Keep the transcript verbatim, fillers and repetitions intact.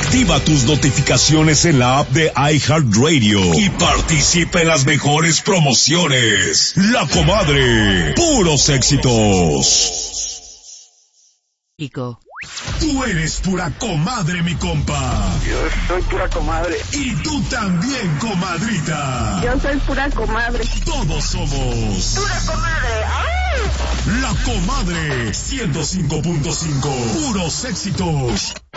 Activa tus notificaciones en la app de iHeartRadio y participa en las mejores promociones. La Comadre, puros éxitos. Ico. Tú eres pura comadre, mi compa. Yo soy pura comadre. Y tú también, comadrita. Yo soy pura comadre. Todos somos Pura comadre. ¡Ay! La Comadre ciento cinco punto cinco. Puros éxitos.